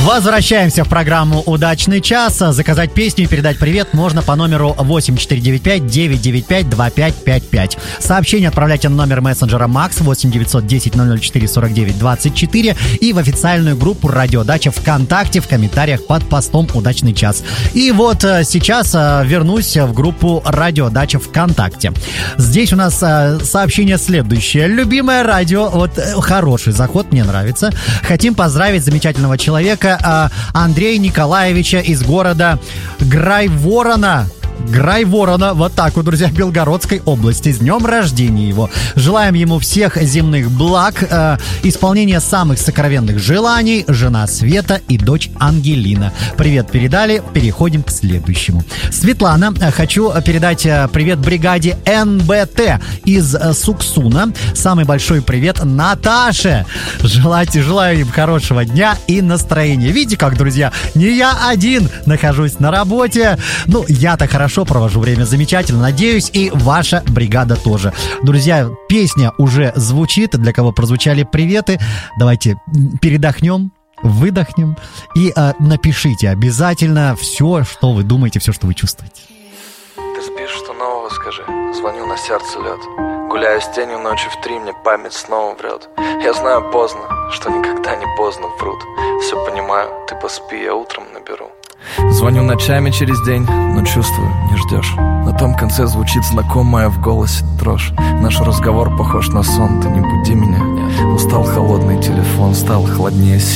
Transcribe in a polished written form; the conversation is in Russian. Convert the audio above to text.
Возвращаемся в программу «Удачный час». Заказать песню и передать привет можно по номеру 8495-995-2555. Сообщение отправляйте на номер мессенджера МАКС 8-910-004-49-24 и в официальную группу «Радио Дача» ВКонтакте в комментариях под постом «Удачный час». И вот сейчас вернусь в группу «Радио Дача» ВКонтакте. Здесь у нас сообщение следующее. Любимое радио, вот хороший заход, мне нравится. Хотим поздравить замечательного человека Андрея Николаевича из города Грайворона, вот так вот, друзья, Белгородской области. С днем рождения его. Желаем ему всех земных благ, исполнения самых сокровенных желаний. Жена Света и дочь Ангелина. Привет передали, переходим к следующему. Светлана, хочу передать привет бригаде НБТ из Суксуна. Самый большой привет Наташе. Желаю им хорошего дня и настроения. Видите как, друзья, не я один нахожусь на работе. Ну, я-то хорошо провожу время, замечательно. Надеюсь, и ваша бригада тоже. Друзья, песня уже звучит. Для кого прозвучали приветы, давайте передохнем, выдохнем и напишите обязательно все, что вы думаете, все, что вы чувствуете. Ты спишь, что нового скажи? Звоню, на сердце лед. Гуляю с тенью ночью в 3, мне память снова врет. Я знаю поздно, что никогда не поздно, врут. Все понимаю, ты поспи, я утром наберу. Звоню ночами через день, но чувствую, не ждешь. На том конце звучит знакомая в голосе дрожь. Наш разговор похож на сон, ты не буди меня. Устал холодный телефон, стал холоднее